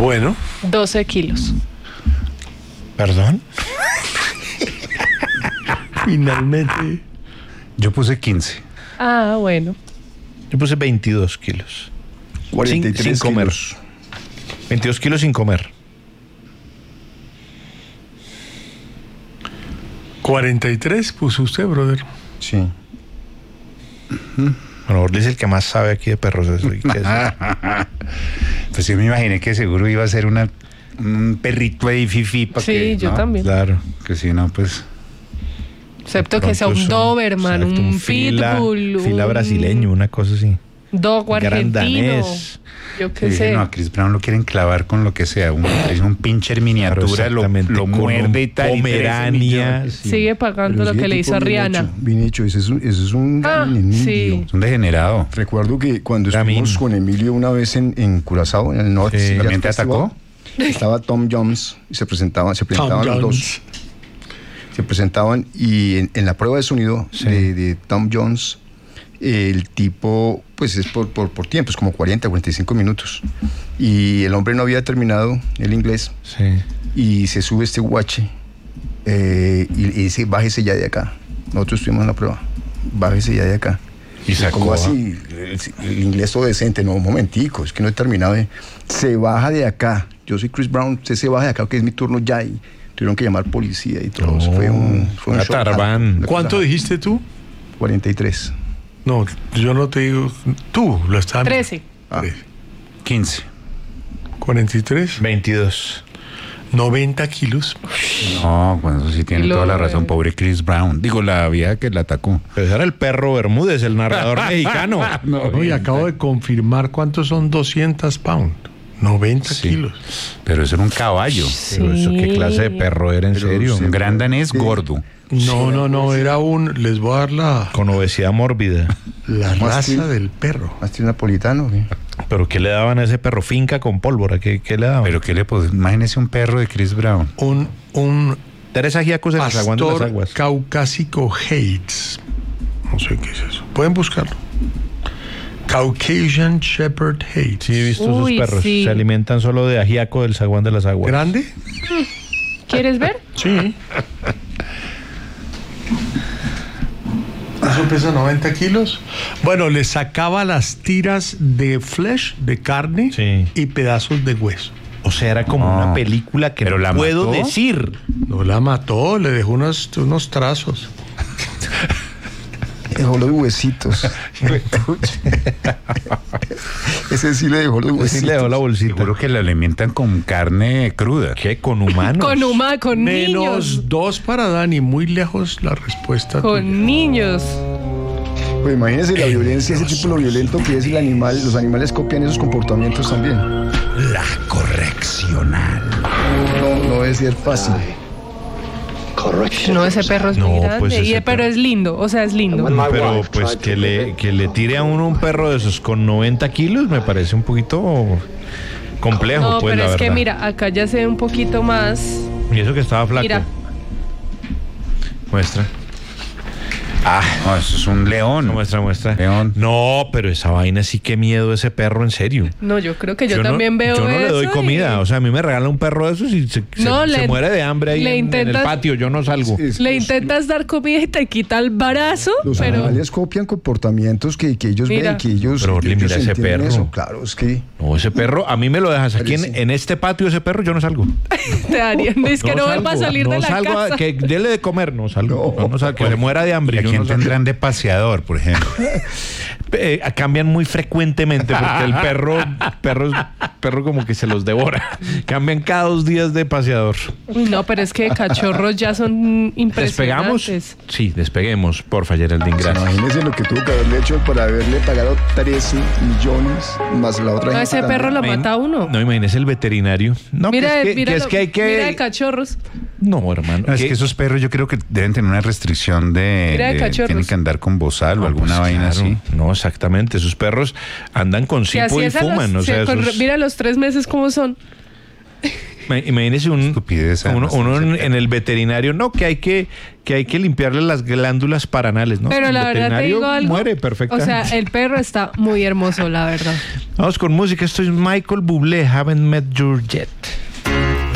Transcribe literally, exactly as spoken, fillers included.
Bueno. doce kilos. ¿Perdón? Finalmente. Yo puse quince. Ah, bueno. Yo puse veintidós kilos. cuarenta y tres sin, sin comer. kilos. veintidós kilos sin comer. cuarenta y tres puso usted, brother. Sí. Bueno, Orly es el que más sabe aquí de perros. Eso, ¿y qué es? Pues yo me imaginé que seguro iba a ser una, un perrito ahí fifi. Pa Sí, que, yo ¿no? también. Claro. Que si no, pues... Excepto que sea un Pronto, Doberman, exacto, un fila, Pitbull, fila un brasileño, una cosa así. Dogo Gran argentino. danés. Yo qué Dije, sé. no, a Chris Brown lo quieren clavar con lo que sea. Un, es un pincher miniatura, Claro, lo, exactamente, lo con muerde un y tal. y trece Pomerania. millones. Sí. Sigue pagando Pero lo sí, que el le tipo hizo a bien Rihanna. hecho, bien hecho, ese es un, ese es un Ah, gran sí. indio. Es un degenerado. Recuerdo que cuando Gamín. estuvimos con Emilio una vez en, en Curazao, en el norte, Sí. ¿También te atacó? Estaba Tom Jones y se presentaban, se presentaban los dos. Se presentaban y en, en la prueba de sonido Sí. de, de Tom Jones, el tipo, pues es por, por, por tiempos, como cuarenta, cuarenta y cinco minutos. Y el hombre no había terminado el inglés Sí. y se sube este guache eh, y, y dice, bájese ya de acá. Nosotros estuvimos en la prueba, bájese ya de acá. Y sacó, ¿Cómo ¿ah? así? El, el inglés todo decente, no, un momentico, es que no he terminado. De, se baja de acá. Yo soy Chris Brown, usted se baja de acá, que es mi turno ya. Y tuvieron que llamar policía y todo. No, fue un, fue un una shock. tarabán. Una ¿Cuánto cosa- dijiste tú? cuarenta y tres. No, yo no te digo. Tú lo estás. trece. Ah. quince. cuarenta y tres. veintidós. noventa kilos. No, bueno, eso sí tiene Lo- toda la razón. Pobre Chris Brown. Digo, la vieja que la atacó. Pero ese era el perro Bermúdez, el narrador mexicano. No, y acabo de confirmar cuántos son doscientos pounds. noventa Sí. kilos. Pero eso era un caballo. Pero eso, ¿qué clase de perro era, en Pero serio? sí. Un gran danés gordo. No, no, no, era un. Les voy a dar la, Con obesidad mórbida. la Mastín. raza del perro. Mastín napolitano. ¿Sí? ¿Pero qué le daban a ese perro? Finca con pólvora. ¿Qué, qué le daban? Pero qué le puedo... Imagínese un perro de Chris Brown. Un, un Teresa Giacos en el zaguán de las pastor aguas. caucásico Hates. No sé qué es eso. Pueden buscarlo. Caucasian Shepherd Hates. Sí, he visto Uy, sus perros. sí. Se alimentan solo de ajiaco del zaguán de las aguas. ¿Grande? ¿Quieres ver? Sí. Eso pesa noventa kilos. Bueno, le sacaba las tiras de flesh, de carne Sí. y pedazos de hueso. O sea, era como No. una película que ¿Pero no la puedo mató? decir. No la mató, le dejó unos, unos trazos. Dejó los huesitos. Ese sí le dejó los Pues huesitos. sí le dio la bolsita. Seguro que la alimentan con carne cruda. ¿Qué? ¿Con humanos? Con huma, con Menos niños. dos para Dani, muy lejos la respuesta. tuya. Con niños. Pues imagínense la violencia, ese tipo de violento que es el animal. Los animales copian esos comportamientos también. La correccional. No, no debe ser fácil. No, ese perro es No, muy grande. pues ese y, pero perro- es lindo, o sea, es lindo. Pero pues que le, que le tire a uno un perro de esos con noventa kilos me parece un poquito complejo, No, pues pero la es que verdad. mira, acá ya se ve un poquito más. Y eso que estaba flaco. Mira. Muestra. Ah, no, eso es un león. Muestra, muestra. León. No, pero esa vaina sí que miedo ese perro, en serio. No, yo creo que yo, no- también veo Yo no le doy eso comida. y- O sea, a mí me regala un perro de esos y se, se- No, se le- muere de hambre ahí le en, en el intentas- patio. Yo no salgo. Es- Le los- intentas dar comida y te quita el brazo, Los pero animales copian comportamientos que, que ellos Mira. ven, que ellos, Pero, Orly, ellos mira ese entienden perro. eso. Claro, es que No, ese perro, a mí me lo dejas aquí en, Parece. en este patio, ese perro, yo no salgo. te darían. Es que no, vuelva a salgo, salir no de la salgo a- casa. que dele de comer, no salgo. No, no salgo, que se muera de ¿Y hambre. a yo quién no salgo. tendrán de paseador, por ejemplo? Eh, cambian muy frecuentemente porque el perro, perro, perro como que se los devora. Cambian cada dos días de paseador. Uy, no, pero es que cachorros ya son ¿Despegamos? impresionantes. Sí, despeguemos, porfa, Geraldine, gracias. imagínense lo que tuvo que haberle hecho para haberle pagado trece millones más la otra No, gente ese también. perro lo mata a uno. No, imagínese el veterinario. No, mira, que es que, mira, que es que hay que... mira de cachorros. No, hermano. No, es que- que esos perros yo creo que deben tener una restricción de... Mira de de- cachorros. tienen que andar con bozal o No, alguna pues, vaina claro. así. No, exactamente. Esos perros andan con Que cipo y es a los- fuman. O se- sea, con- esos- Mira los tres meses cómo son. Ma- Imagínese un, Estupidez, uno, además, uno en, no sé. en el veterinario, no, que hay que, que hay que limpiarle las glándulas paranales, ¿no? Pero El la verdad te veterinario digo algo. muere O perfectamente. sea, el perro está muy hermoso, la verdad. Vamos con música. Esto es Michael Bublé, Haven't Met You Yet.